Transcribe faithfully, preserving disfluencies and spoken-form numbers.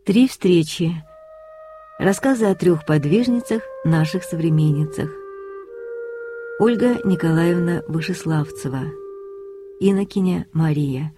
Три встречи. Рассказы о трех подвижницах, наших современницах. Ольга Николаевна Вышеславцева, инокиня Мария,